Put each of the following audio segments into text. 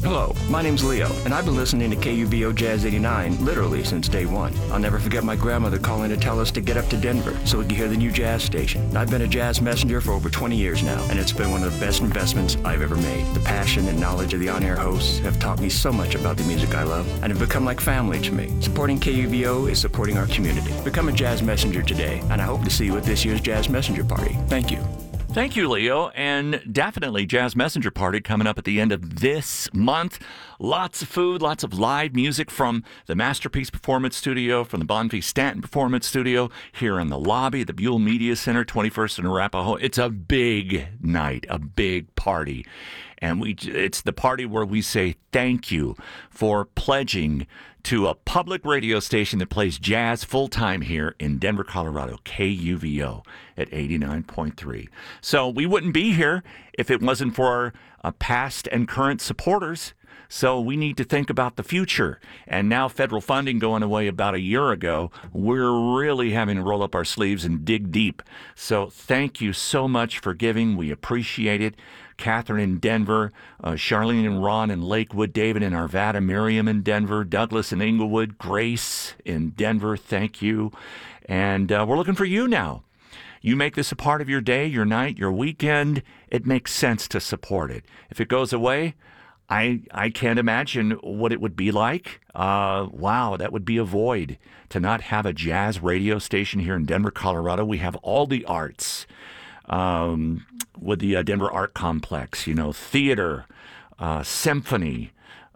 Hello, my name's Leo, and I've been listening to KUVO Jazz 89 literally since day one. I'll never forget my grandmother calling to tell us to get up to Denver so we could hear the new jazz station. And I've been a jazz messenger for over 20 years now, and it's been one of the best investments I've ever made. The passion and knowledge of the on-air hosts have taught me so much about the music I love, and have become like family to me. Supporting KUVO is supporting our community. Become a jazz messenger today, and I hope to see you at this year's Jazz Messenger Party. Thank you. Thank you, Leo, and definitely Jazz Messenger Party coming up at the end of this month. Lots of food, lots of live music from the Masterpiece Performance Studio, from the Bonfils Stanton Performance Studio, here in the lobby at the Buell Media Center, 21st and Arapahoe. It's a big night, a big party. And it's the party where we say thank you for pledging to a public radio station that plays jazz full-time here in Denver, Colorado, KUVO at 89.3. So we wouldn't be here if it wasn't for our past and current supporters. So we need to think about the future. And now federal funding going away about a year ago, we're really having to roll up our sleeves and dig deep. So thank you so much for giving. We appreciate it. Catherine in Denver, Charlene and Ron in Lakewood, David in Arvada, Miriam in Denver, Douglas in Inglewood, Grace in Denver, thank you. And we're looking for you now. You make this a part of your day, your night, your weekend. It makes sense to support it. If it goes away, I can't imagine what it would be like. Wow, that would be a void to not have a jazz radio station here in Denver, Colorado. We have all the arts with the Denver Art Complex, theater, symphony,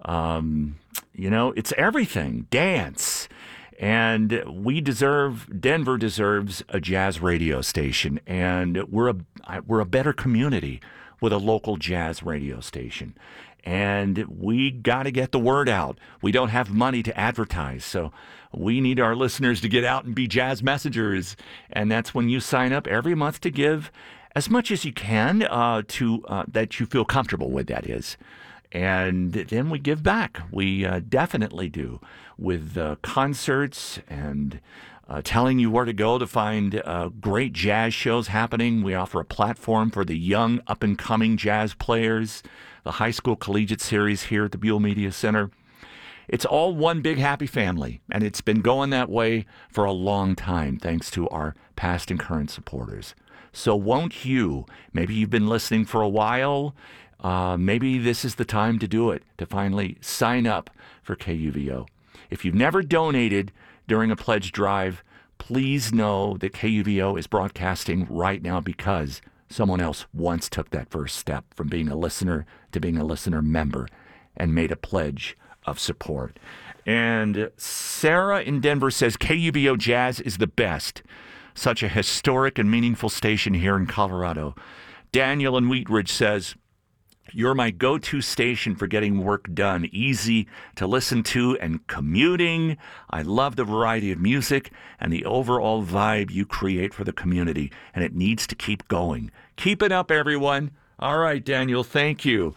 it's everything, dance. And Denver deserves a jazz radio station, and we're a better community with a local jazz radio station. And we got to get the word out. We don't have money to advertise, so we need our listeners to get out and be jazz messengers. And that's when you sign up every month to give as much as you can that you feel comfortable with, that is. And then we give back. We definitely do, with concerts and telling you where to go to find great jazz shows happening. We offer a platform for the young, up-and-coming jazz players, the high school collegiate series here at the Buell Media Center. It's all one big happy family, and it's been going that way for a long time, thanks to our past and current supporters. So won't you, maybe you've been listening for a while, maybe this is the time to do it, to finally sign up for KUVO. If you've never donated during a pledge drive, please know that KUVO is broadcasting right now because someone else once took that first step from being a listener to being a listener member and made a pledge of support. And Sarah in Denver says KUVO Jazz is the best. Such a historic and meaningful station here in Colorado. Daniel in Wheat Ridge says, you're my go-to station for getting work done. Easy to listen to and commuting. I love the variety of music and the overall vibe you create for the community, and it needs to keep going. Keep it up, everyone. All right, Daniel, thank you.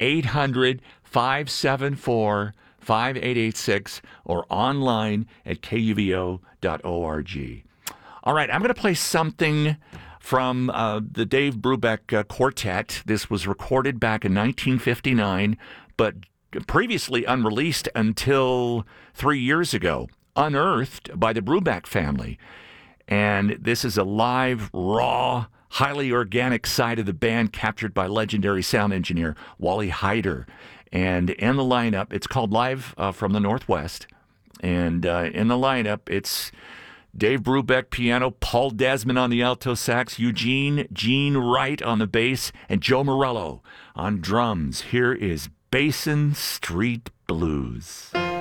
800-574-5886 or online at kuvo.org. All right, I'm going to play something from the Dave Brubeck Quartet. This was recorded back in 1959, but previously unreleased until 3 years ago, unearthed by the Brubeck family. And this is a live, raw, highly organic side of the band captured by legendary sound engineer Wally Heider. And in the lineup, it's called Live from the Northwest. And in the lineup, it's Dave Brubeck piano, Paul Desmond on the alto sax, Gene Wright on the bass, and Joe Morello on drums. Here is Basin Street Blues.